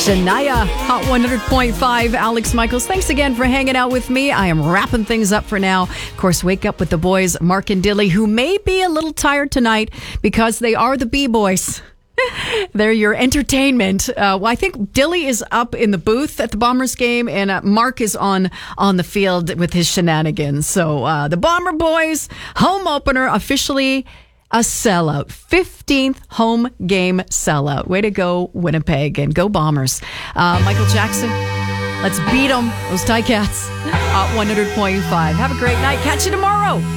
Shania, Hot 100.5. Alex Michaels, thanks again for hanging out with me. I am wrapping things up for now. Of course, wake up with the boys, Mark and Dilly, who may be a little tired tonight because they are the B-Boys. They're your entertainment. I think Dilly is up in the booth at the Bombers game, and Mark is on the field with his shenanigans. So the Bomber Boys home opener officially a sellout. 15th home game sellout. Way to go, Winnipeg, and go Bombers. Michael Jackson, let's beat them, those Ticats. 100.5. Have a great night. Catch you tomorrow.